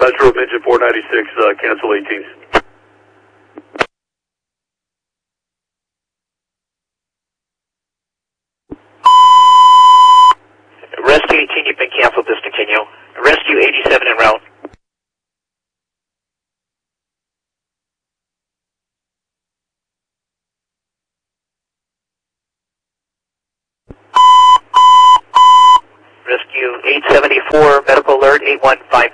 Metro Engine 496, cancel 18s. Rescue 18, you've been canceled, discontinue. Rescue 87 en route. Rescue 874, medical alert 8155.